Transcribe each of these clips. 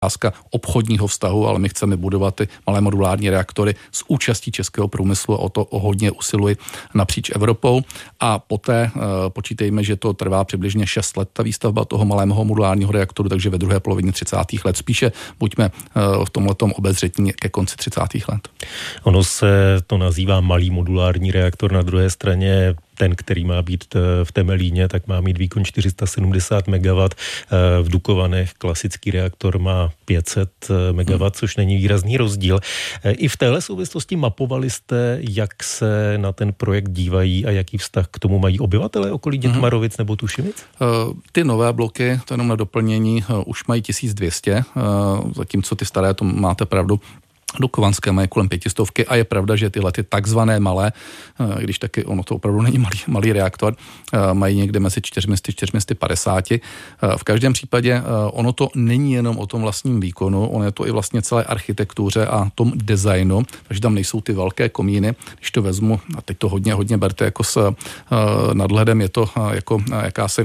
otázka obchodního vztahu, ale my chceme budovat ty malé modulární reaktory s účastí českého průmyslu, o to hodně usiluji napříč Evropou. A poté počítejme, že to trvá přibližně 6 let, ta výstavba toho malého modulárního reaktoru, takže ve druhé polovině 30. let. Spíše buďme v tomhletom obezřetní ke konci 30. let. Ono se to nazývá malý modulární reaktor, na druhé straně ten, který má být v Temelíně, tak má mít výkon 470 MW. V Dukovanech klasický reaktor má 500 MW, což není výrazný rozdíl. I v téhle souvislosti mapovali jste, jak se na ten projekt dívají a jaký vztah k tomu mají obyvatelé okolí Dětmarovic nebo Tušimic? Ty nové bloky, to jenom na doplnění, už mají 1200, zatímco ty staré, to máte pravdu, Dukovanské mají kolem 500 a je pravda, že tyhle ty takzvané malé, když taky ono to opravdu není malý reaktor, mají někde mezi 400-450. V každém případě ono to není jenom o tom vlastním výkonu, ono je to i vlastně celé architektuře a tom designu, takže tam nejsou ty velké komíny. Když to vezmu, a teď to hodně berte jako s nadhledem, je to jako jakási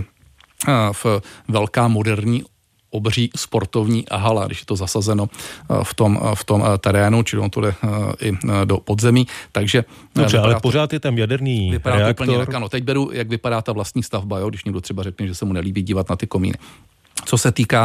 velká moderní obří sportovní hala, když je to zasazeno v tom terénu, čili on to jde i do podzemí, takže... Dobře, ale pořád je tam jaderný reaktor. Ano, teď beru, jak vypadá ta vlastní stavba, jo, když někdo třeba řekne, že se mu nelíbí dívat na ty komíny. Co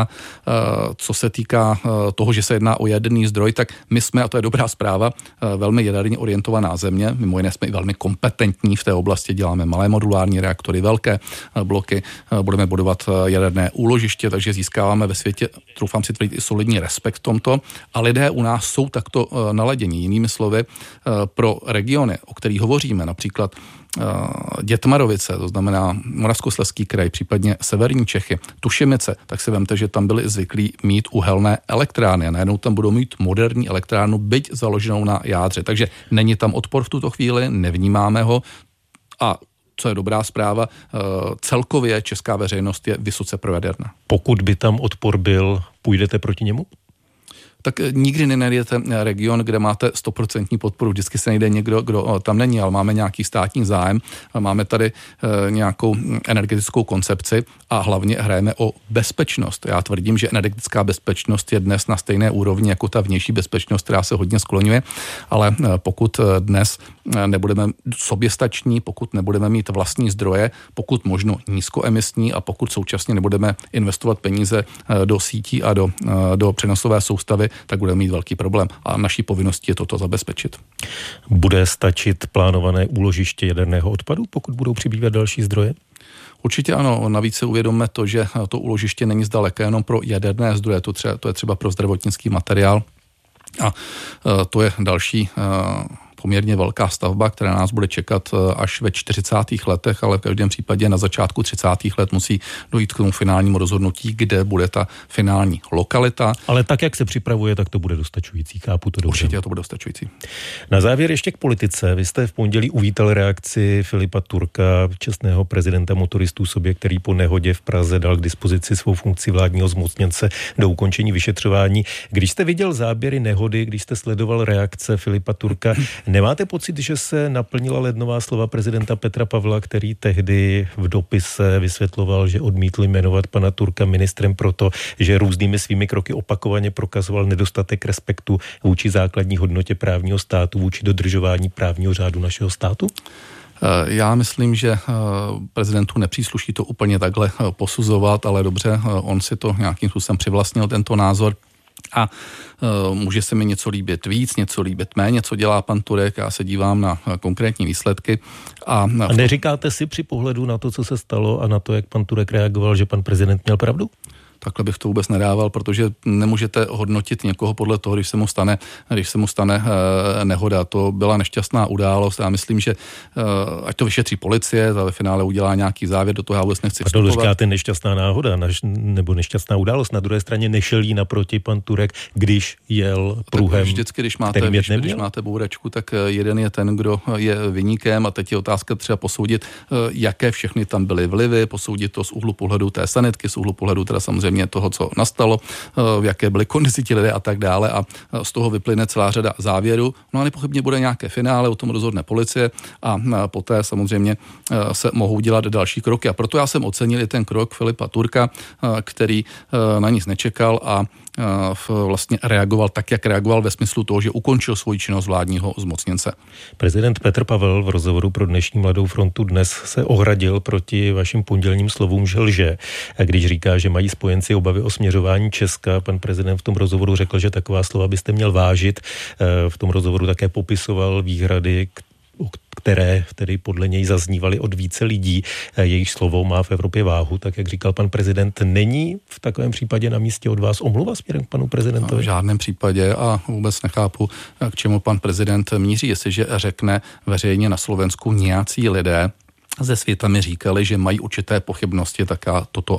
se týká toho, že se jedná o jaderný zdroj, tak my jsme, a to je dobrá zpráva, velmi jaderně orientovaná země. Mimo jiné jsme i velmi kompetentní v té oblasti, děláme malé modulární reaktory, velké bloky, budeme budovat jaderné úložiště, takže získáváme ve světě, troufám si tvrdit, i solidní respekt v tomto. A lidé u nás jsou takto naladění. Jinými slovy, pro regiony, o kterých hovoříme, například Dětmarovice, to znamená Moravskoslezský kraj, případně severní Čechy, Tušimice, tak si vemte, že tam byli zvyklí mít uhelné elektrárny a najednou tam budou mít moderní elektrárnu, byť založenou na jádře. Takže není tam odpor v tuto chvíli, nevnímáme ho a co je dobrá zpráva, celkově česká veřejnost je vysoce projaderná. Pokud by tam odpor byl, půjdete proti němu? Tak nikdy nenajdete region, kde máte 100% podporu. Vždycky se najde někdo, kdo tam není, ale máme nějaký státní zájem, máme tady nějakou energetickou koncepci a hlavně hrajeme o bezpečnost. Já tvrdím, že energetická bezpečnost je dnes na stejné úrovni jako ta vnější bezpečnost, která se hodně skloňuje, ale pokud dnes nebudeme soběstační, pokud nebudeme mít vlastní zdroje, pokud možno nízkoemisní a pokud současně nebudeme investovat peníze do sítí a do přenosové soustavy, tak budeme mít velký problém. A naší povinností je toto zabezpečit. Bude stačit plánované úložiště jaderného odpadu, pokud budou přibývat další zdroje? Určitě ano, navíc si uvědomme to, že to úložiště není zdaleka jenom pro jaderné zdroje, to je třeba pro zdravotnický materiál a to je další poměrně velká stavba, která nás bude čekat až ve 40. letech, ale v každém případě na začátku 30. let musí dojít k tomu finálnímu rozhodnutí, kde bude ta finální lokalita. Ale tak, jak se připravuje, tak to bude dostačující, chápu to dobře. Určitě to bude dostačující. Na závěr ještě k politice. Vy jste v pondělí uvítal reakci Filipa Turka, čestného prezidenta motoristů sobě, který po nehodě v Praze dal k dispozici svou funkci vládního zmocněnce do ukončení vyšetřování. Když jste viděl záběry nehody, když jste sledoval reakce Filipa Turka, nemáte pocit, že se naplnila lednová slova prezidenta Petra Pavla, který tehdy v dopise vysvětloval, že odmítl jmenovat pana Turka ministrem proto, že různými svými kroky opakovaně prokazoval nedostatek respektu vůči základní hodnotě právního státu, vůči dodržování právního řádu našeho státu? Já myslím, že prezidentu nepřísluší to úplně takhle posuzovat, ale dobře, on si to nějakým způsobem přivlastnil, tento názor. A může se mi něco líbit víc, něco líbit méně, co dělá pan Turek, já se dívám na konkrétní výsledky. A neříkáte si při pohledu na to, co se stalo a na to, jak pan Turek reagoval, že pan prezident měl pravdu? Takhle bych to vůbec nedával, protože nemůžete hodnotit někoho podle toho, když se mu stane nehoda. To byla nešťastná událost. Já myslím, že ať to vyšetří policie, ta ve finále udělá nějaký závěr, do toho já vůbec nechci vstupovat. A to říkáte nešťastná náhoda, nebo nešťastná událost. Na druhé straně nešel jí naproti pan Turek, když jel pruhem. Vždycky, když máte bouračku, tak jeden je ten, kdo je viníkem a teď je otázka třeba posoudit, jaké všechny tam byly vlivy, posoudit to z úhlu pohledu té sanitky, z úhlu pohledu teda samozřejmě vědomí toho, co nastalo, v jaké byly kondici ti lidé a tak dále a z toho vyplyne celá řada závěrů. No a nepochybně bude nějaké finále, o tom rozhodne policie a poté samozřejmě se mohou dělat další kroky. A proto já jsem ocenil i ten krok Filipa Turka, který na nic nečekal a vlastně reagoval tak, jak reagoval ve smyslu toho, že ukončil svoji činnost vládního zmocněnce. Prezident Petr Pavel v rozhovoru pro dnešní Mladou frontu dnes se ohradil proti vašim pondělním slovům, že lže. A když říká, že mají spojenci obavy o směřování Česka, pan prezident v tom rozhovoru řekl, že taková slova byste měl vážit. V tom rozhovoru také popisoval výhrady, které tedy podle něj zaznívaly od více lidí. Jejich slovo má v Evropě váhu, tak jak říkal pan prezident. Není v takovém případě na místě od vás omluva směrem k panu prezidentovi? V žádném případě a vůbec nechápu, k čemu pan prezident míří, jestliže řekne veřejně na Slovensku nějací lidé ze světa mi říkali, že mají určité pochybnosti, tak já toto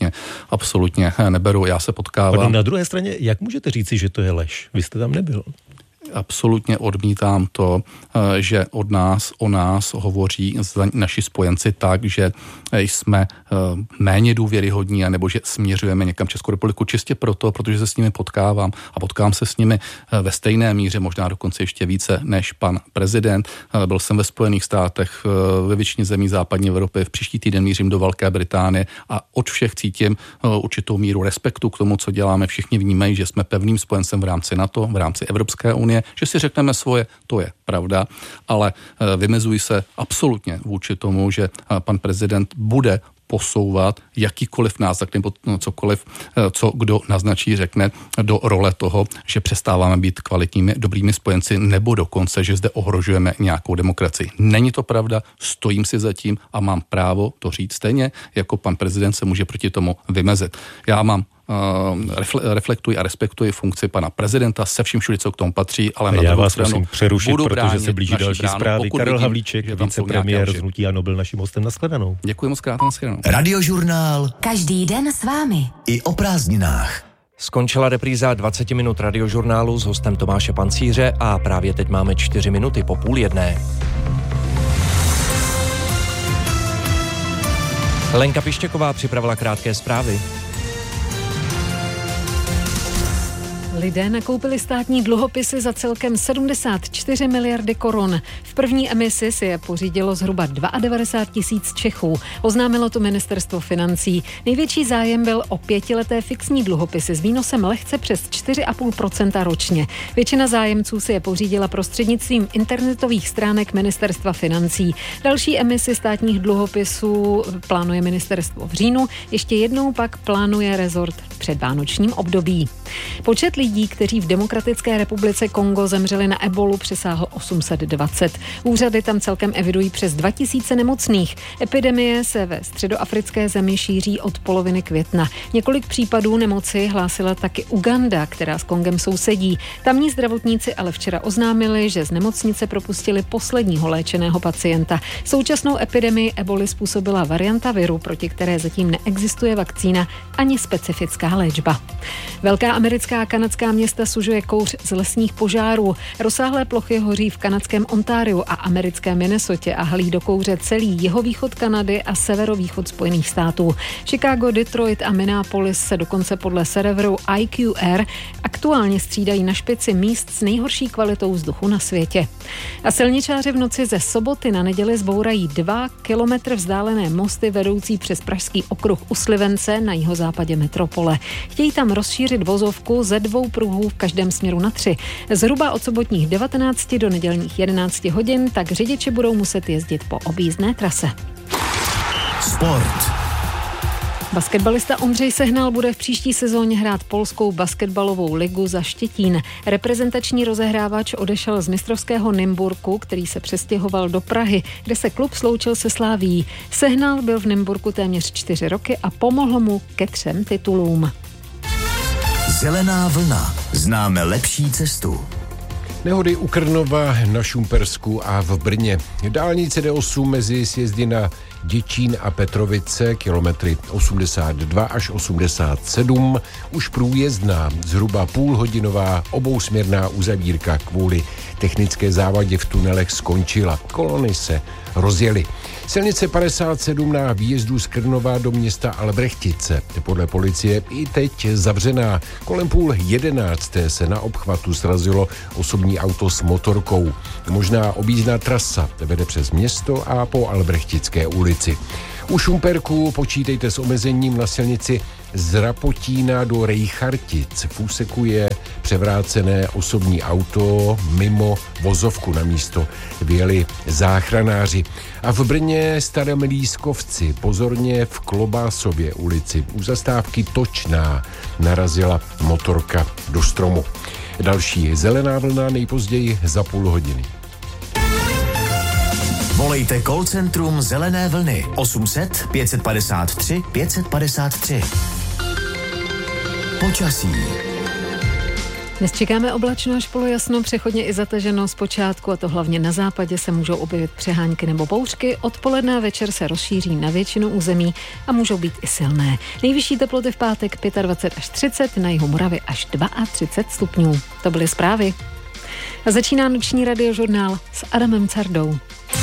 absolutně neberu. Já se potkávám. Na druhé straně, jak můžete říci, že to je lež? Vy jste tam nebyl. Absolutně odmítám to, že o nás hovoří naši spojenci tak, že jsme méně důvěryhodní, nebo že směřujeme někam Českou republiku čistě proto, protože se s nimi potkávám a potkám se s nimi ve stejné míře, možná dokonce ještě více než pan prezident. Byl jsem ve Spojených státech, ve většině zemí západní Evropy, v příští týden mířím do Velké Británie a od všech cítím určitou míru respektu k tomu, co děláme. Všichni vnímají, že jsme pevným spojencem v rámci NATO, v rámci Evropské unie, že si řekneme svoje, to je pravda, ale vymezují se absolutně vůči tomu, že pan prezident bude posouvat jakýkoliv náznak nebo cokoliv, co kdo naznačí, řekne do role toho, že přestáváme být kvalitními, dobrými spojenci nebo dokonce, že zde ohrožujeme nějakou demokracii. Není to pravda, stojím si za tím a mám právo to říct stejně, jako pan prezident se může proti tomu vymezit. Já mám reflektuji a respektuji funkci pana prezidenta se vším všude, co k tomu patří, ale na druhou stranu musím přerušit, protože se blíží další zprávy. Karel Havlíček, vicepremiér z hnutí ANO, byl naším hostem. Nashledanou. Děkuji moc krát, nashledanou. Radiožurnál. Každý den s vámi. I o prázdninách. Skončila repríza 20 minut radiožurnálu s hostem Tomáše Pancíře a právě teď máme 4 minuty po 12:30. Lenka Pištěková připravila krátké zprávy. Lidé nakoupili státní dluhopisy za celkem 74 miliardy korun. V první emisi si je pořídilo zhruba 92 000 Čechů. Oznámilo to ministerstvo financí. Největší zájem byl o 5leté fixní dluhopisy s výnosem lehce přes 4,5% ročně. Většina zájemců si je pořídila prostřednictvím internetových stránek ministerstva financí. Další emisi státních dluhopisů plánuje ministerstvo v říjnu, ještě jednou pak plánuje rezort v předvánočním období. Počet lidí, kteří v Demokratické republice Kongo zemřeli na ebolu, přesáhl 820. Úřady tam celkem evidují přes 2000 nemocných. Epidemie se ve středoafrické zemi šíří od poloviny května. Několik případů nemoci hlásila taky Uganda, která s Kongem sousedí. Tamní zdravotníci ale včera oznámili, že z nemocnice propustili posledního léčeného pacienta. Současnou epidemii eboli způsobila varianta viru, proti které zatím neexistuje vakcína ani specifická léčba. Velká americká a kanadská města sužuje kouř z lesních požárů. Rozsáhlé plochy hoří v kanadském Ontariu a americkém Minnesotě a halí do kouře celý jihovýchod Kanady a severovýchod Spojených států. Chicago, Detroit a Minneapolis se dokonce podle serveru IQR aktuálně střídají na špici míst s nejhorší kvalitou vzduchu na světě. A silničáři v noci ze soboty na neděli zbourají 2 kilometry vzdálené mosty vedoucí přes Pražský okruh u Slivence na jihozápadě metropole. Chtějí tam rozšířit vozovku ze 2 pruhů v každém směru na 3. Zhruba od sobotních 19 do nedělních 11 hodin, tak řidiči budou muset jezdit po objízdné trase. Sport. Basketbalista Ondřej Sehnal bude v příští sezóně hrát polskou basketbalovou ligu za Štětín. Reprezentační rozehrávač odešel z mistrovského Nymburku, který se přestěhoval do Prahy, kde se klub sloučil se Slavií. Sehnal byl v Nymburku téměř 4 roky a pomohl mu ke 3 titulům. Zelená vlna. Známe lepší cestu. Nehody u Krnova, na Šumpersku a v Brně. Dálnice D8 mezi sjezdy na Děčín a Petrovice, kilometry 82 až 87, už průjezdná, zhruba půlhodinová obousměrná uzavírka kvůli technické závadě v tunelech skončila. Kolony se rozjely. Silnice 57 na výjezdu z Krnova do města Albrechtice. Podle policie i teď zavřená. Kolem 10:30 se na obchvatu srazilo osobní auto s motorkou. Možná objízdná trasa vede přes město a po Albrechtické ulici. U Šumperku počítejte s omezením na silnici z Rapotína do Rejchartic. V úseku je převrácené osobní auto mimo vozovku, na místo vyjeli záchranáři. A v Brně Starém Lískovci pozorně v Klobásově ulici u zastávky Točná narazila motorka do stromu. Další zelená vlna nejpozději za půl hodiny. Volejte call centrum Zelené vlny 800 553 553. Počasí. Dnes čekáme oblačno až polojasno, přechodně i zataženo zpočátku, a to hlavně na západě se můžou objevit přehánky nebo bouřky. Odpoledne a večer se rozšíří na většinu území a můžou být i silné. Nejvyšší teploty v pátek 25 až 30, na jihu Moravy až 32 stupňů. To byly zprávy. A začíná noční radiožurnál s Adamem Cardou.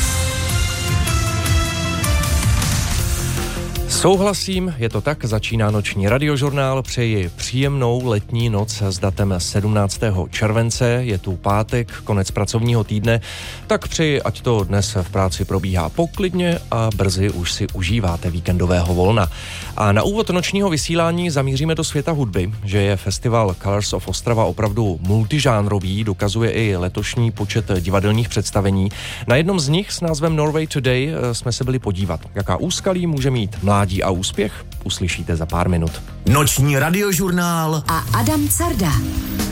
Souhlasím, je to tak, začíná noční radiožurnál, přeji příjemnou letní noc s datem 17. července, je tu pátek, konec pracovního týdne, tak přeji, ať to dnes v práci probíhá poklidně a brzy už si užíváte víkendového volna. A na úvod nočního vysílání zamíříme do světa hudby, že je festival Colors of Ostrava opravdu multižánrový, dokazuje i letošní počet divadelních představení. Na jednom z nich s názvem Norway Today jsme se byli podívat, jaká úskalí může mít mládí a úspěch, uslyšíte za pár minut. Noční radiožurnál a Adam Carda.